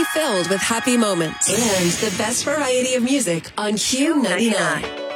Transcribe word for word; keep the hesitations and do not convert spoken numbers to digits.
filled with happy moments and the best variety of music on Q ninety-nine.